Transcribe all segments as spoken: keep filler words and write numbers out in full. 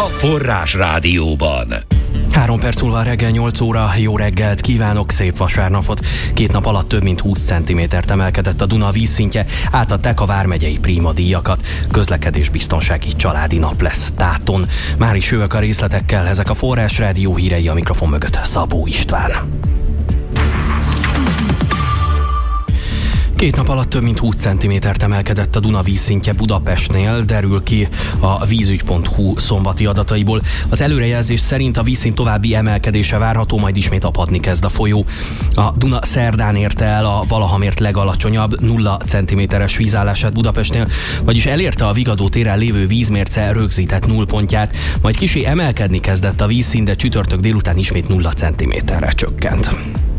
Forrás Rádióban. Három perc múlva reggel nyolc óra, jó reggelt kívánok, szép vasárnapot. Két nap alatt több mint húsz centimétert emelkedett a Duna vízszintje, átadták a vármegyei Prima díjakat. Közlekedésbiztonsági családi nap lesz Táton. Már is jövök a részletekkel, ezek a Forrás Rádió hírei, a mikrofon mögött Szabó István. Két nap alatt több mint húsz centimétert emelkedett a Duna vízszintje Budapestnél, derül ki a vízügy pont hu szombati adataiból. Az előrejelzés szerint a vízszint további emelkedése várható, majd ismét apadni kezd a folyó. A Duna szerdán érte el a valaha mért legalacsonyabb nulla centiméteres vízállását Budapestnél, vagyis elérte a Vigadó téren lévő vízmérce rögzített nullpontját, majd kissé emelkedni kezdett a vízszint, de csütörtök délután ismét nulla centiméterre csökkent.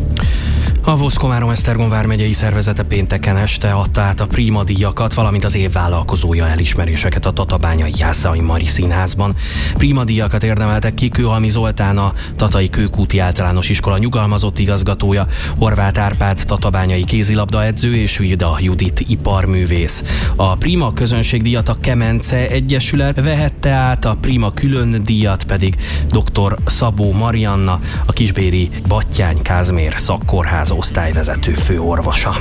A Vosz-Komárom-Esztergom vármegyei szervezete pénteken este adta át a Prima díjakat, valamint az év vállalkozója elismeréseket a tatabányai Jászai Mari Színházban. Prima díjakat érdemeltek ki Kőhalmi Zoltán, a Tatai Kőkúti Általános Iskola nyugalmazott igazgatója, Horváth Árpád tatabányai kézilabdaedző és Vida Judit iparművész. A Prima közönségdíjat a Kemence Egyesület vehette át, a Prima külön díjat pedig dr. Szabó Marianna, a Kisbéri Battyány Kázmér Szakkórház osztályvezető főorvosa.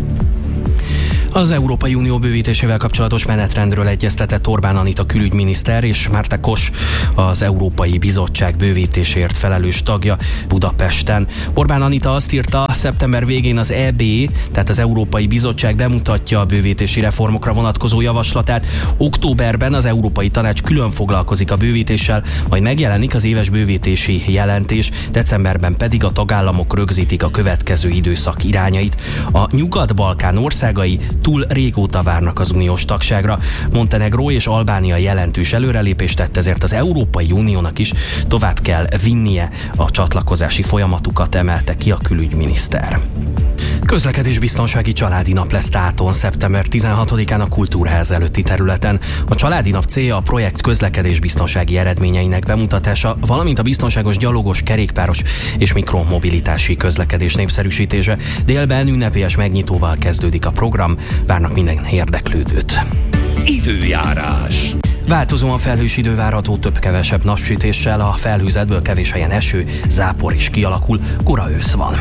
Az Európai Unió bővítésével kapcsolatos menetrendről egyeztetett Orbán Anita külügyminiszter és Márta Kos, az Európai Bizottság bővítésért felelős tagja Budapesten. Orbán Anita azt írta, szeptember végén az é bé, tehát az Európai Bizottság bemutatja a bővítési reformokra vonatkozó javaslatát. Októberben az Európai Tanács külön foglalkozik a bővítéssel, majd megjelenik az éves bővítési jelentés, decemberben pedig a tagállamok rögzítik a következő időszak irányait. A Nyugat-Balkán országai túl régóta várnak az uniós tagságra. Montenegró és Albánia jelentős előrelépést tett, ezért az Európai Uniónak is tovább kell vinnie a csatlakozási folyamatukat, emelte ki a külügyminiszter. Közlekedésbiztonsági családi nap lesz Táton szeptember tizenhatodikán a Kultúrház előtti területen. A családi nap célja a projekt közlekedésbiztonsági eredményeinek bemutatása, valamint a biztonságos gyalogos, kerékpáros és mikromobilitási közlekedés népszerűsítése. Délben ünnepélyes megnyitóval kezdődik a program, várnak minden érdeklődőt. Időjárás. Változóan felhős idő várható, több-kevesebb napsütéssel, a felhőzetből kevés helyen eső, zápor is kialakul, kora ősz van.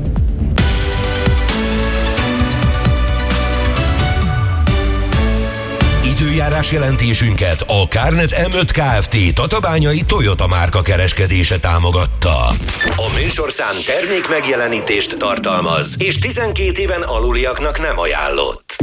Időjárás jelentésünket a Kárnet em öt Kft. Tatabányai Toyota márka kereskedése támogatta. A műsorszám termék megjelenítést tartalmaz, és tizenkét éven aluliaknak nem ajánlott.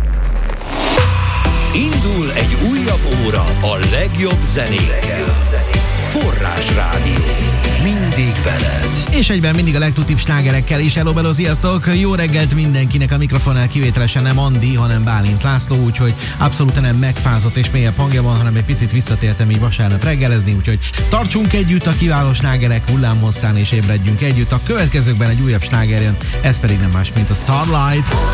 Indul egy újabb óra a legjobb zenékkel. Forrás Rádió. Mindig veled. És egyben mindig a legtutibb slágerekkel is. Hello, bello, sziasztok! Jó reggelt mindenkinek, a mikrofonnál kivételesen nem Andi, hanem Bálint László, úgyhogy abszolút nem megfázott és mélyebb hangja van, hanem egy picit visszatértem így vasárnap reggelezni, úgyhogy tartsunk együtt a kiváló slágerek hullámhosszán és ébredjünk együtt. A következőkben egy újabb sláger jön, ez pedig nem más, mint a Starlight.